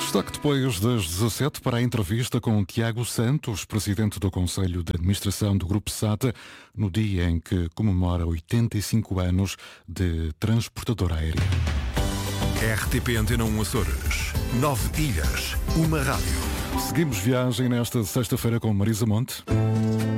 Destaque depois das 17 para a entrevista com Tiago Santos, presidente do Conselho de Administração do Grupo SATA, no dia em que comemora 85 anos de transportadora aérea. RTP Antena 1 Açores. 9 ilhas, uma rádio. Seguimos viagem nesta sexta-feira com Marisa Monte.